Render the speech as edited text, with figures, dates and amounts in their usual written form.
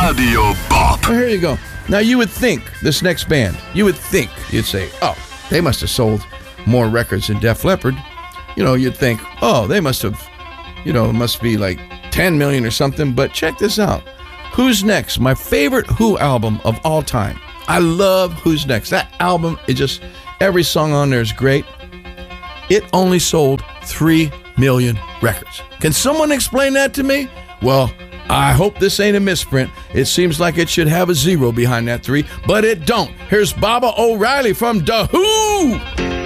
Radio Bop. Well, here you go. Now, you would think, this next band, you'd say, oh, they must have sold more records than Def Leppard. You'd think, oh, they must have, it must be like 10 million or something. But check this out. Who's Next? My favorite Who album of all time. I love Who's Next. That album, every song on there is great. It only sold 3 million records. Can someone explain that to me? Well, I hope this ain't a misprint. It seems like it should have a 0 behind that 3, but it don't. Here's Baba O'Riley from The Who.